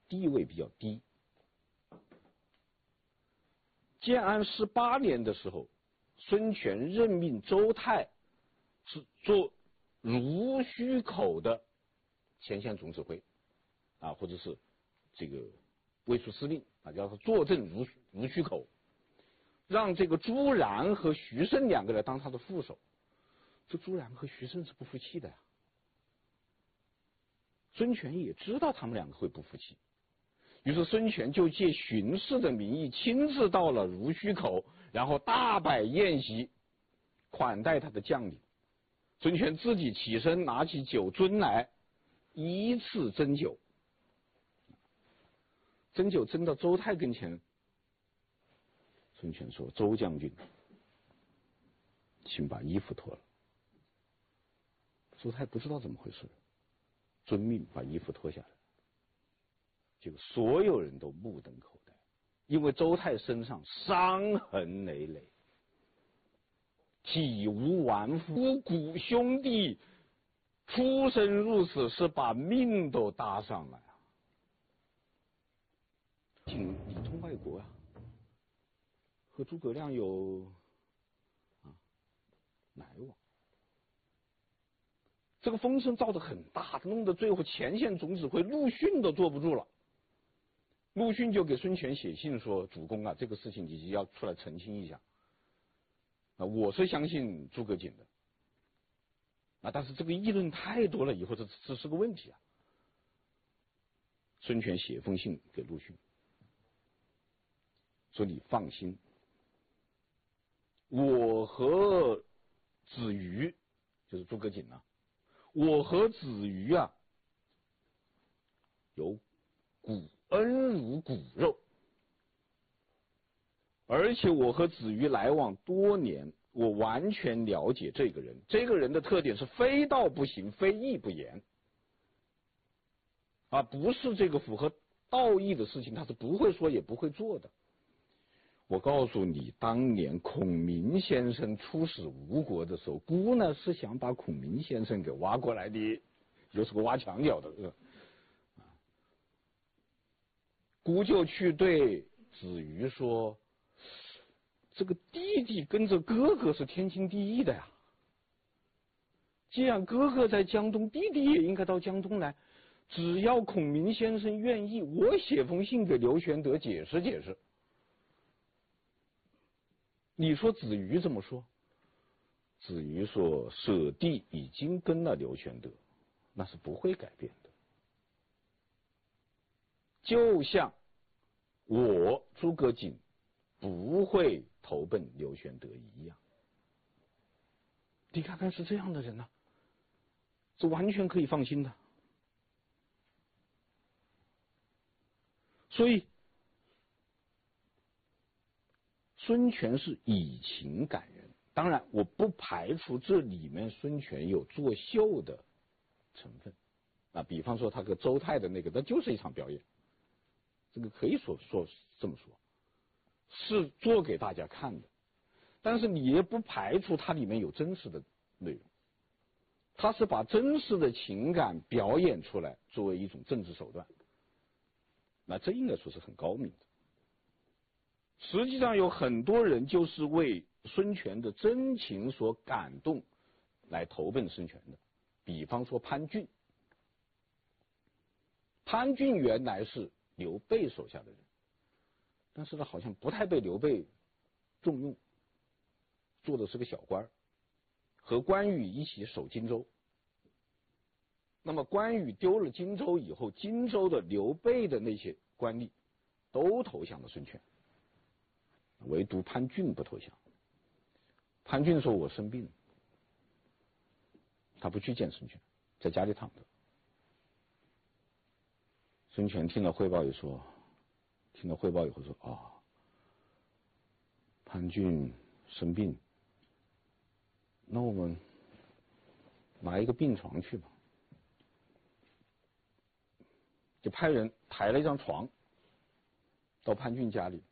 地位比较低。建安18年的时候，孙权任命周泰是做濡须口的前线总指挥啊，或者是这个卫戍司令啊，叫他坐镇濡须口，让这个朱然和徐盛两个人当他的副手。这朱然和徐盛是不服气的呀，孙权也知道他们两个会不服气，于是孙权就借巡视的名义亲自到了濡须口，然后大摆宴席款待他的将领。孙权自己起身拿起酒樽来，依次斟酒。斟酒斟到周泰跟前，孙权说：“周将军，请把衣服脱了。”周泰不知道怎么回事，遵命把衣服脱下来。结果所有人都目瞪口呆，因为周泰身上伤痕累累，体无完肤，五谷兄弟出生入死，是把命都搭上了呀。请里通外国啊，和诸葛亮有来往。这个风声造得很大，弄得最后前线总指挥陆逊都坐不住了。陆逊就给孙权写信说：“主公啊，这个事情你要出来澄清一下。我是相信诸葛瑾的，但是这个议论太多了，以后这是个问题啊。”孙权写封信给陆逊，说：“你放心，我和子瑜，就是诸葛瑾啊，我和子瑜啊，有恩如骨肉，而且我和子瑜来往多年，我完全了解这个人。这个人的特点是非道不行，非义不言，不是这个符合道义的事情，他是不会说也不会做的。我告诉你，当年孔明先生出使吴国的时候，孤呢是想把孔明先生给挖过来的，又是个挖墙脚的。孤就去对子瑜说：“这个弟弟跟着哥哥是天经地义的呀。既然哥哥在江东，弟弟也应该到江东来。只要孔明先生愿意，我写封信给刘玄德解释解释。”你说子瑜怎么说？子瑜说：“舍弟已经跟了刘玄德，那是不会改变的。就像我诸葛瑾不会投奔刘玄德一样。”你看看是这样的人啊，是完全可以放心的。所以孙权是以情感人，当然我不排除这里面孙权有作秀的成分比方说他跟周泰的那个，那就是一场表演，这个可以说这么说，是做给大家看的。但是你也不排除它里面有真实的内容，他是把真实的情感表演出来，作为一种政治手段，那这应该说是很高明的。实际上有很多人就是为孙权的真情所感动来投奔孙权的，比方说潘俊。潘俊原来是刘备手下的人，但是呢好像不太被刘备重用，做的是个小官，和关羽一起守荆州。那么关羽丢了荆州以后，荆州的刘备的那些官吏都投降了孙权，唯独潘俊不投降。潘俊说：“我生病了。”他不去见孙权，在家里躺着。孙权听了汇报以后说：“潘俊生病，那我们拿一个病床去吧。”就派人抬了一张床到潘俊家里，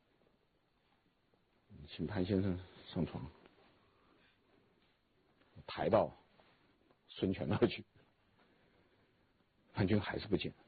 请潘先生上床，抬到孙权那儿去。潘俊还是不见，